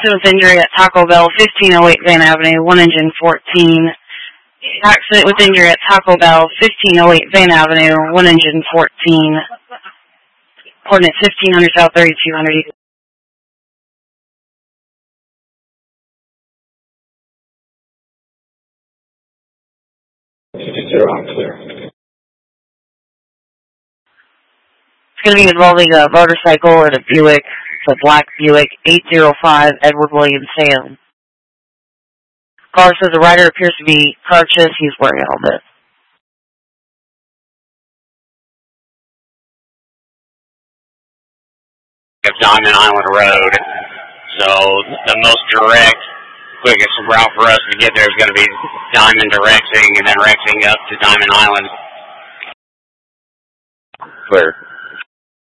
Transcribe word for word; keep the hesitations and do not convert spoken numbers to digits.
Accident with injury at Taco Bell, fifteen oh eight Van Avenue, one engine fourteen. Accident with injury at Taco Bell, fifteen oh eight Van Avenue, one engine fourteen. Coordinates fifteen hundred South, thirty-two hundred East. Zero, I'm clear. It's going to be involving a motorcycle and a Buick. It's a black Buick, eight oh five Edward Williams Salem. Caller says the rider appears to be conscious. He's wearing a helmet. Of Diamond Island Road. So the most direct, quickest route for us to get there is going to be Diamond to Rexing and then Rexing up to Diamond Island. Clear.